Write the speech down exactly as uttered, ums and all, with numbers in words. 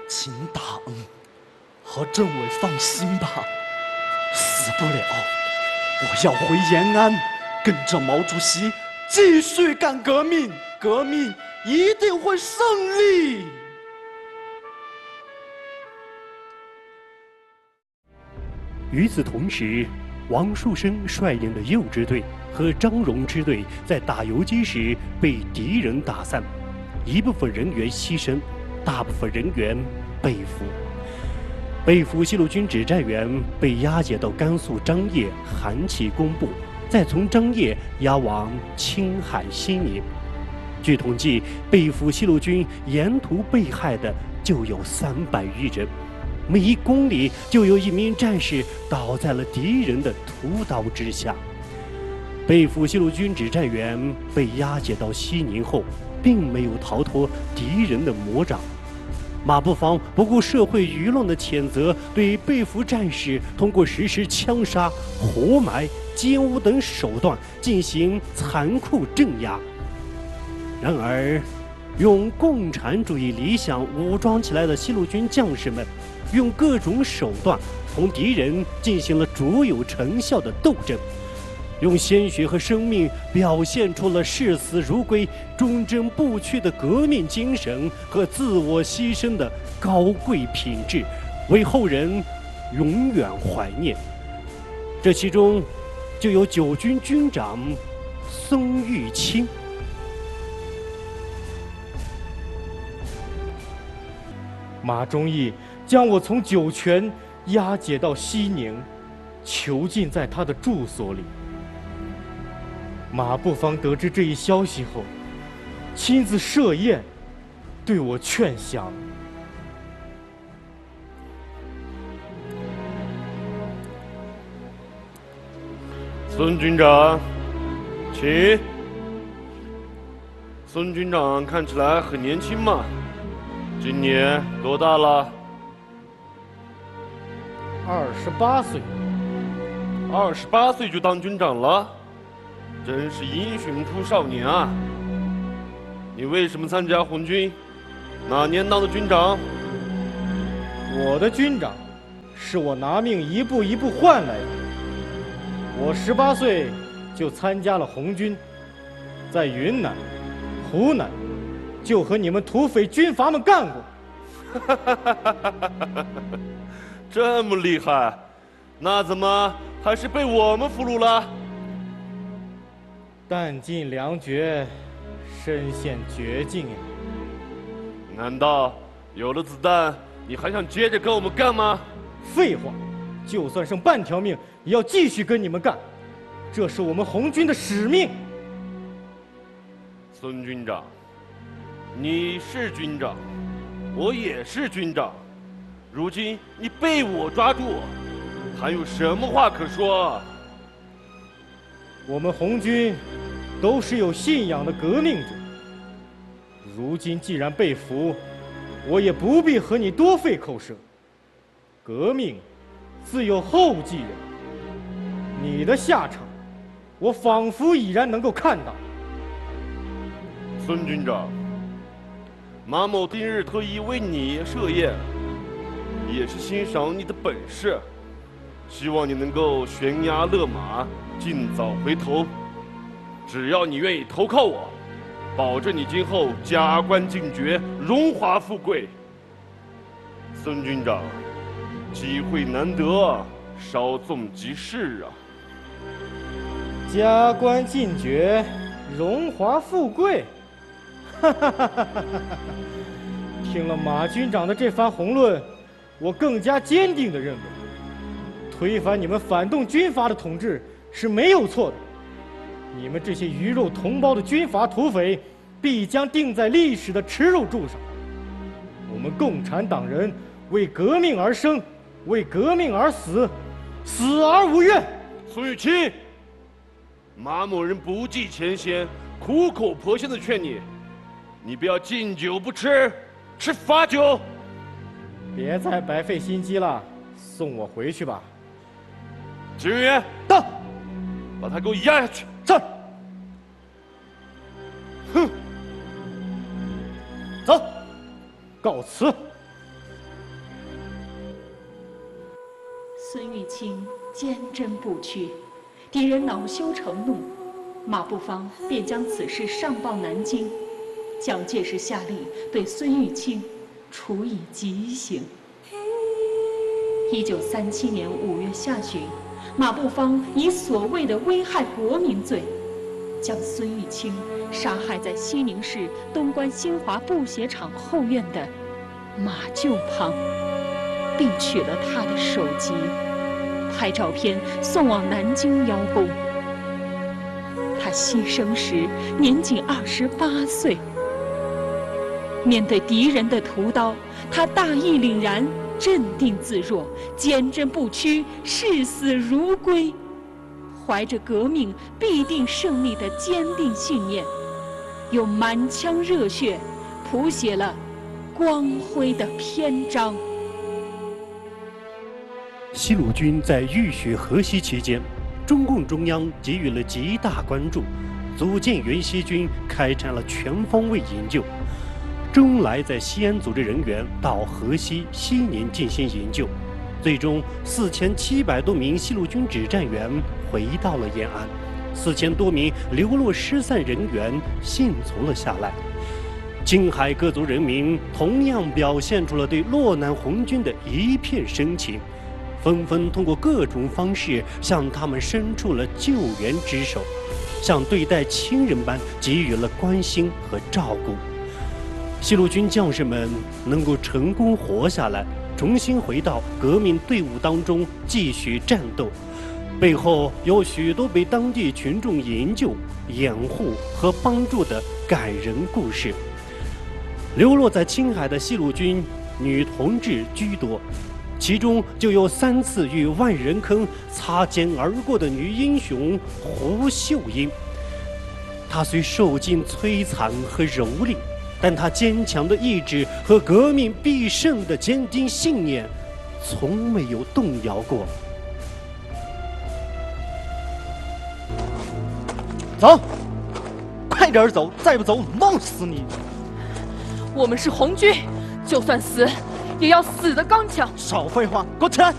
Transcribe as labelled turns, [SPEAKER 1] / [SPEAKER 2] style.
[SPEAKER 1] 请大恩和政委放心吧，死不了。我要回延安，跟着毛主席继续干革命，革命一定会胜利。
[SPEAKER 2] 与此同时，王树声率领的右支队和张荣支队在打游击时被敌人打散，一部分人员牺牲，大部分人员被俘。被俘西路军指战员被押解到甘肃张掖韩琦工部，再从张掖押往青海西宁。据统计，被俘西路军沿途被害的就有三百余人，每一公里就有一名战士倒在了敌人的屠刀之下。被俘西路军指战员被押解到西宁后，并没有逃脱敌人的魔掌。马步芳不顾社会舆论的谴责，对被俘战士通过实施枪杀、活埋、奸污等手段进行残酷镇压。然而，用共产主义理想武装起来的西路军将士们，用各种手段同敌人进行了卓有成效的斗争，用鲜血和生命表现出了视死如归、忠贞不屈的革命精神和自我牺牲的高贵品质，为后人永远怀念。这其中，就有九军军长孙玉清。
[SPEAKER 3] 马忠义将我从酒泉押解到西宁，囚禁在他的住所里。马步芳得知这一消息后，亲自设宴，对我劝降。
[SPEAKER 4] 孙军长，请。孙军长看起来很年轻嘛，今年多大了？
[SPEAKER 3] 二十八岁。
[SPEAKER 4] 二十八岁就当军长了？真是英雄出少年啊！你为什么参加红军？哪年当的军长？
[SPEAKER 3] 我的军长，是我拿命一步一步换来的。我十八岁就参加了红军，在云南、湖南，就和你们土匪军阀们干过。
[SPEAKER 4] 这么厉害，那怎么还是被我们俘虏了？
[SPEAKER 3] 弹尽粮绝，身陷绝境呀！
[SPEAKER 4] 难道有了子弹，你还想接着跟我们干吗？
[SPEAKER 3] 废话，就算剩半条命，也要继续跟你们干，这是我们红军的使命。
[SPEAKER 4] 孙军长，你是军长，我也是军长，如今你被我抓住，还有什么话可说？
[SPEAKER 3] 我们红军都是有信仰的革命者，如今既然被俘，我也不必和你多费口舌。革命自有后继人，你的下场，我仿佛已然能够看到。
[SPEAKER 4] 孙军长，马某今日特意为你设宴，也是欣赏你的本事，希望你能够悬崖勒马，尽早回头。只要你愿意投靠我，保证你今后加官进爵，荣华富贵。孙军长，机会难得，稍纵即逝啊！
[SPEAKER 3] 加官进爵，荣华富贵，哈哈哈哈哈！听了马军长的这番宏论，我更加坚定地认为，推翻你们反动军阀的统治是没有错的。你们这些鱼肉同胞的军阀土匪，必将钉在历史的耻辱柱上。我们共产党人为革命而生，为革命而死，死而无怨。
[SPEAKER 4] 孙玉清，马某人不计前嫌，苦口婆心地劝你，你不要敬酒不吃，吃罚酒。
[SPEAKER 3] 别再白费心机了，送我回去吧。
[SPEAKER 4] 警员
[SPEAKER 3] 到，
[SPEAKER 4] 把他给我押下去。
[SPEAKER 3] 是。哼，走，告辞。
[SPEAKER 5] 孙玉清坚贞不屈，敌人恼羞成怒，马步芳便将此事上报南京。蒋介石下令对孙玉清处以极刑。一九三七年五月下旬，马步芳以所谓的危害国民罪，将孙玉清杀害在西宁市东关新华布鞋厂后院的马厩旁，并取了他的首级，拍照片送往南京邀功。他牺牲时年仅二十八岁。面对敌人的屠刀，他大义凛然，镇定自若，坚贞不屈，视死如归。怀着革命必定胜利的坚定信念，用满腔热血谱写了光辉的篇章。
[SPEAKER 2] 西路军在浴血河西期间，中共中央给予了极大关注，组建原西军，开展了全方位营救。周恩来在西安组织人员到河西、西宁进行营救，最终四千七百多名西路军指战员回到了延安，四千多名流落失散人员幸存了下来。青海各族人民同样表现出了对落难红军的一片深情，纷纷通过各种方式向他们伸出了救援之手，像对待亲人般给予了关心和照顾。西路军将士们能够成功活下来，重新回到革命队伍当中继续战斗，背后有许多被当地群众营救、掩护和帮助的感人故事。流落在青海的西路军女同志居多，其中就有三次与万人坑擦肩而过的女英雄胡秀英。她虽受尽摧残和蹂躏，但她坚强的意志和革命必胜的坚定信念，从没有动摇过。
[SPEAKER 1] 走，快点走，再不走弄死你！
[SPEAKER 6] 我们是红军，就算死，也要死得刚强。
[SPEAKER 1] 少废话，给我起来！